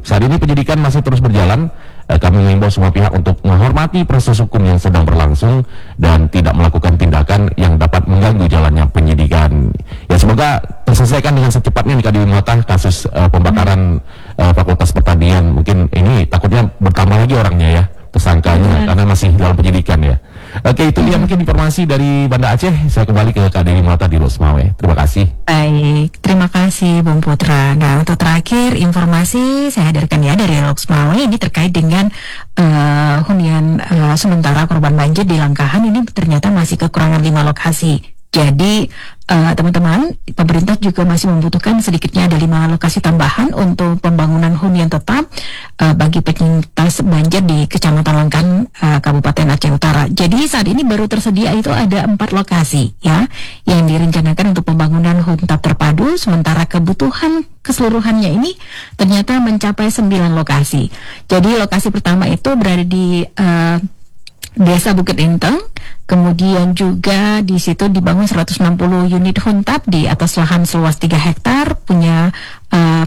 Saat ini penyidikan masih terus berjalan. Kami mengimbau semua pihak untuk menghormati proses hukum yang sedang berlangsung dan tidak melakukan tindakan yang dapat mengganggu jalannya penyidikan. Ya, semoga terselesaikan dengan secepatnya nih Kak Dewi Mulyata kasus pembakaran Fakultas Pertanian. Mungkin ini takutnya bertambah lagi orangnya ya, tersangkanya, karena masih dalam penyidikan ya. Oke, itu dia mungkin informasi dari Banda Aceh. Saya kembali ke Kak Dewi Mulyata di Losmawe. Terima kasih. Baik, terima kasih Bung Putra. Nah, untuk terakhir informasi saya hadirkan ya dari Losmawe ini terkait dengan hunian sementara korban banjir di Langkahan ini ternyata masih kekurangan 5 lokasi. Jadi teman-teman, pemerintah juga masih membutuhkan sedikitnya ada 5 lokasi tambahan untuk pembangunan hunian tetap bagi penyintas banjir di Kecamatan Langkahan, Kabupaten Aceh Utara. Jadi saat ini baru tersedia itu ada 4 lokasi ya yang direncanakan untuk pembangunan hunian tetap terpadu, sementara kebutuhan keseluruhannya ini ternyata mencapai 9 lokasi. Jadi lokasi pertama itu berada di Desa Bukit Inteng, kemudian juga di situ dibangun 160 unit huntap di atas lahan seluas 3 hektar, punya